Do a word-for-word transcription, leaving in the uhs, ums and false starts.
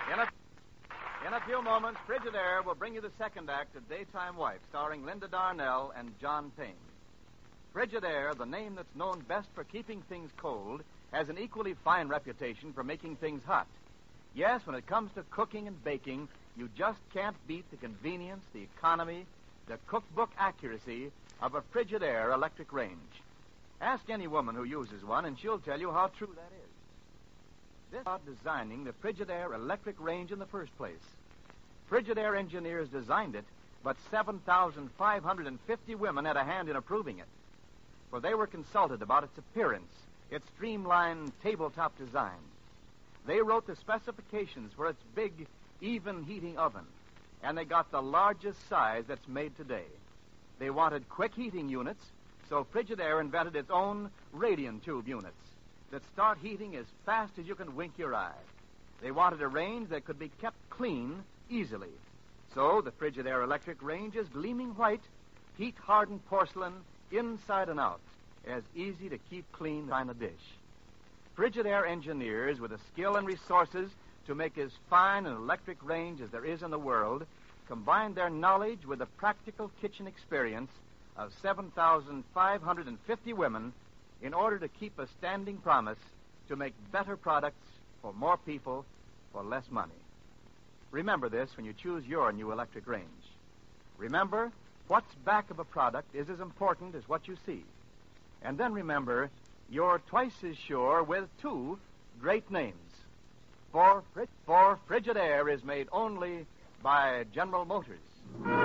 In a, in a few moments, Frigidaire will bring you the second act of Daytime Wife, starring Linda Darnell and John Payne. Frigidaire, the name that's known best for keeping things cold, has an equally fine reputation for making things hot. Yes, when it comes to cooking and baking, you just can't beat the convenience, the economy, the cookbook accuracy of a Frigidaire electric range. Ask any woman who uses one, and she'll tell you how true that is. This is about designing the Frigidaire electric range in the first place. Frigidaire engineers designed it, but seven thousand five hundred fifty women had a hand in approving it. For they were consulted about its appearance, its streamlined tabletop design. They wrote the specifications for its big, even heating oven, and they got the largest size that's made today. They wanted quick heating units, so Frigidaire invented its own radiant tube units that start heating as fast as you can wink your eye. They wanted a range that could be kept clean easily. So the Frigidaire electric range is gleaming white, heat-hardened porcelain inside and out, as easy to keep clean on a dish. Frigidaire engineers, with the skill and resources to make as fine an electric range as there is in the world, combined their knowledge with the practical kitchen experience of seven thousand five hundred fifty women in order to keep a standing promise to make better products for more people for less money. Remember this when you choose your new electric range. Remember, what's back of a product is as important as what you see. And then remember, you're twice as sure with two great names. For, for Frigidaire is made only by General Motors.